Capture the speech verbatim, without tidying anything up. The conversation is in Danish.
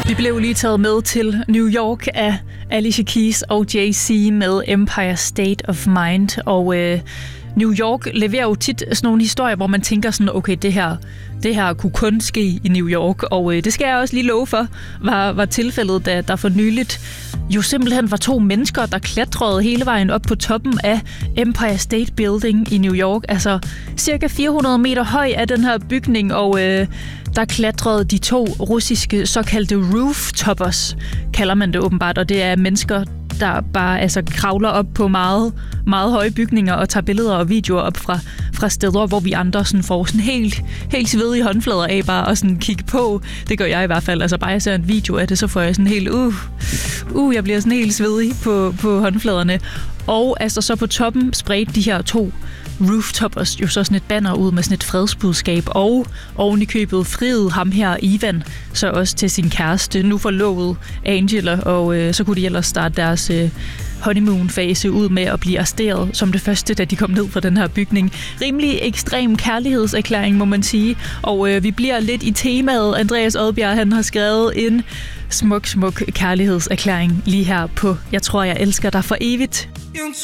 Vi blev lige taget med til New York af Alicia Keys og Jay-Z med Empire State of Mind. Og øh, New York leverer jo tit sådan nogle historier, hvor man tænker sådan, okay, det her, det her kunne kun ske i New York. Og øh, det skal jeg også lige love for, var, var tilfældet, da der for nyligt jo simpelthen var to mennesker, der klatrede hele vejen op på toppen af Empire State Building i New York. Altså cirka fire hundrede meter høj af den her bygning, og øh, der klatrede de to russiske såkaldte rooftoppers, kalder man det åbenbart, og det er mennesker, der bare altså kravler op på meget, meget høje bygninger og tager billeder og videoer op fra, fra steder, hvor vi andre sådan får sådan helt, helt svedige håndflader af bare og sådan kigge på. Det gør jeg i hvert fald. Altså bare jeg ser en video af det, så får jeg sådan helt, uh, uh, jeg bliver sådan helt svedig på, på håndfladerne. Og altså så på toppen spredte de her to rooftoppers jo så sådan et banner ud med sådan et fredsbudskab, og oven i købet friede ham her, Ivan, så også til sin kæreste, nu forlovet Angela, og øh, så kunne de ellers starte deres øh, honeymoon-fase ud med at blive arresteret som det første, da de kom ned fra den her bygning. Rimelig ekstrem kærlighedserklæring, må man sige, og øh, vi bliver lidt i temaet. Andreas Odbjerg, han har skrevet en smuk, smuk kærlighedserklæring lige her på Jeg tror, jeg elsker dig for evigt.